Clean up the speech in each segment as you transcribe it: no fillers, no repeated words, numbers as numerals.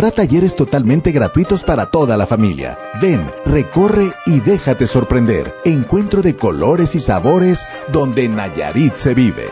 habrá talleres totalmente gratuitos para toda la familia. Ven, recorre y déjate sorprender. Encuentro de colores y sabores donde Nayarit se vive.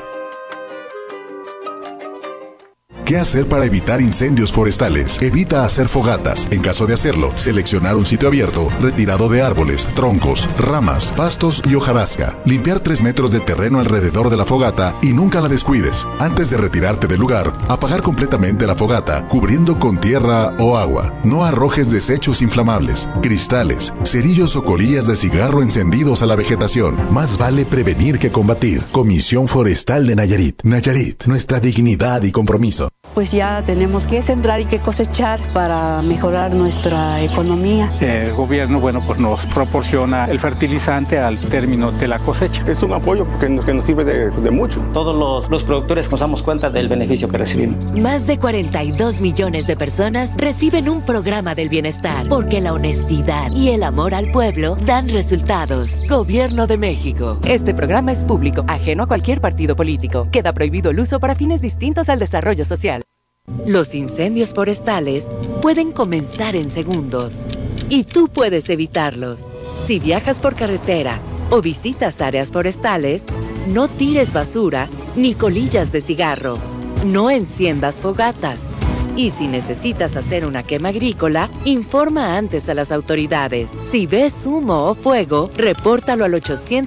¿Qué hacer para evitar incendios forestales? Evita hacer fogatas. En caso de hacerlo, seleccionar un sitio abierto, retirado de árboles, troncos, ramas, pastos y hojarasca. Limpiar 3 metros de terreno alrededor de la fogata y nunca la descuides. Antes de retirarte del lugar, apagar completamente la fogata, cubriendo con tierra o agua. No arrojes desechos inflamables, cristales, cerillos o colillas de cigarro encendidos a la vegetación. Más vale prevenir que combatir. Comisión Forestal de Nayarit. Nayarit, nuestra dignidad y compromiso. Pues ya tenemos que sembrar y que cosechar para mejorar nuestra economía. El gobierno, pues nos proporciona el fertilizante al término de la cosecha. Es un apoyo que nos sirve de mucho. Todos los productores nos damos cuenta del beneficio que recibimos. Más de 42 millones de personas reciben un programa del bienestar, porque la honestidad y el amor al pueblo dan resultados. Gobierno de México. Este programa es público, ajeno a cualquier partido político. Queda prohibido el uso para fines distintos al desarrollo social. Los incendios forestales pueden comenzar en segundos y tú puedes evitarlos. Si viajas por carretera o visitas áreas forestales, no tires basura ni colillas de cigarro. No enciendas fogatas. Y si necesitas hacer una quema agrícola, informa antes a las autoridades. Si ves humo o fuego, repórtalo al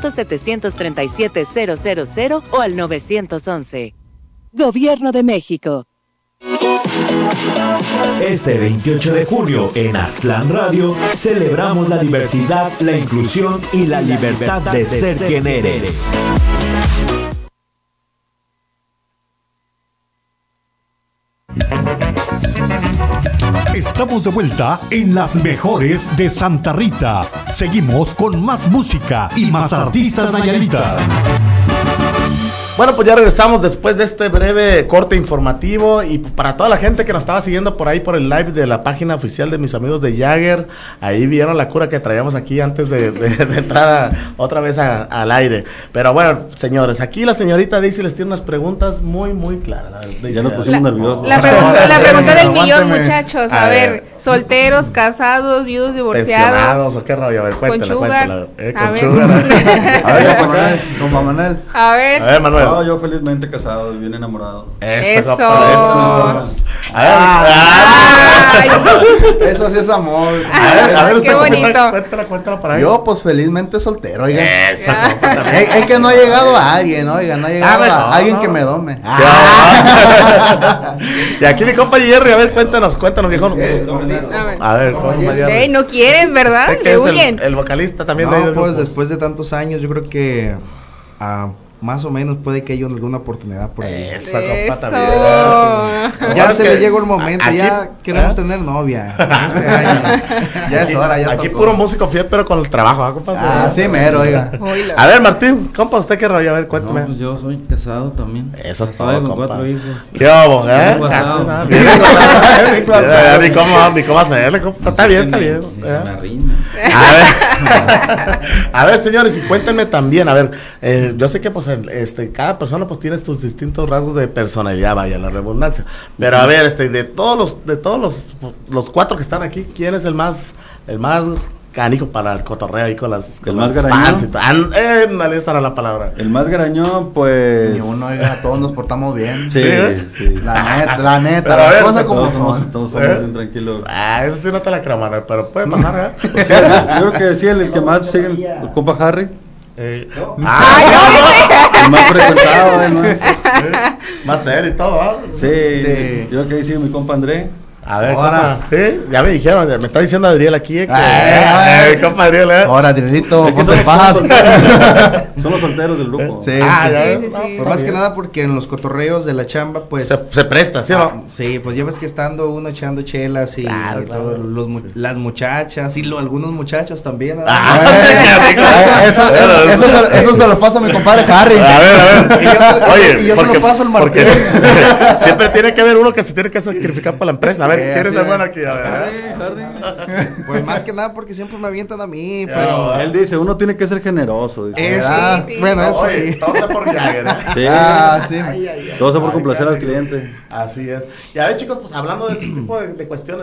800-737-000 o al 911. Gobierno de México. Este 28 de junio en Aztlán Radio celebramos la diversidad, la inclusión y la libertad de ser quien eres. Estamos de vuelta en las mejores de Santa Rita. Seguimos con más música y más artistas nayaritas. Bueno, pues ya regresamos después de este breve corte informativo, y para toda la gente que nos estaba siguiendo por ahí por el live de la página oficial de mis amigos de Jagger, ahí vieron la cura que traíamos aquí antes de entrar otra vez al aire. Pero bueno, señores, aquí la señorita Daisy les tiene unas preguntas muy claras. Ya nos pusimos nerviosos. La pregunta del millón, muchachos. A ver, solteros, casados, viudos, divorciados. Pensionados, ¿o qué rollo? A ver, cuéntala. Sugar. Con Sugar. A ver, con Manuel. A ver, Manuel. No, yo felizmente casado y bien enamorado. Eso. Eso sí es amor. A ver, qué bonito. Cuéntala para ahí. Yo, pues felizmente soltero, oiga. Eso. Es que no ha llegado a alguien, oiga, no ha llegado a alguien que me dome. Y aquí mi compa Jerry, a ver, cuéntanos, viejo. A ver, ¿cómo Jerry? No quieren, ¿verdad? Le huyen. El vocalista también no, de ahí. Pues después de tantos años, yo creo que más o menos puede que haya alguna oportunidad por ahí. Esa compa también. Ya se le llegó el momento, aquí, ya queremos tener novia este año. Ya es hora, ya aquí tocó. Puro músico fiel, pero con el trabajo, compa. Sí, mero, oiga. A ver, Martín, compa, ¿usted qué rollo? A ver, cuéntame. No, pues yo soy casado también. Eso es todo, con compa. 4 hijos. ¿Qué hago, Ni cómo hacerle, compa. Está bien. Se me arrima. A ver, señores, y cuéntenme también, a ver, yo sé que pues cada persona pues tiene sus distintos rasgos de personalidad, vaya la redundancia, pero a ver, de todos los 4 que están aquí, ¿quién es el más canijo para el cotorreo ahí con las más garañón? Dale, esa era la palabra. El más garañón, pues... Ni uno, oiga, todos nos portamos bien. Sí. La neta, pero las cosas como son. Todos somos bien tranquilos. Eso sí no te la creo, Manuel, pero puede pasar, Pues sí, yo creo que sí, el que más sigue, el compa Harry. El más frecuentado, más serio y todo, Sí, yo creo que ahí sigue mi compa André. A ver, compa, ya me dijeron, me está diciendo Adriel aquí compa Adriel, Ahora, Adrielito, ponte paz. Son los solteros del grupo. Sí. Pues más que nada porque en los cotorreos de la chamba, pues... Se presta, ¿sí o no? Sí, pues ya ves que estando uno echando chelas y las muchachas y algunos muchachos también. Eso se lo pasa a mi compadre Harry. A ver. Y yo se lo paso al Martín. Siempre tiene que haber uno que se tiene que sacrificar para la empresa. A ver, ¿quién es el bueno aquí? A ver. Harry. Pues más que nada porque siempre me avientan a mí, pero... Él dice, uno tiene que ser generoso. Sí. Bueno, eso sí. Todo sea por Jagger. Sí. Todo sea por complacer al cliente. Así es. Y a ver, chicos, pues hablando de este tipo de cuestiones,